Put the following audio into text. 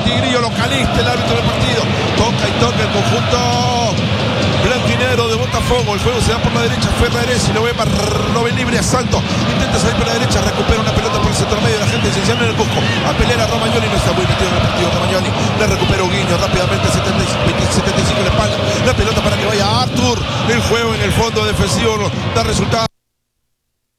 Tigrillo localista, el árbitro del partido. Toca y toca el conjunto blanquinegro de Botafogo. El juego se da por la derecha. Ferraresi lo ve libre a Santos. Intenta salir por la derecha. Recupera una pelota por el centro medio. La gente esencial en el Cusco. A pelear a Romagnoli. No está muy metido en el partido. Romagnoli le recupera Guiño rápidamente. 75 en la espalda. La pelota para que vaya Artur. El juego en el fondo defensivo da resultado.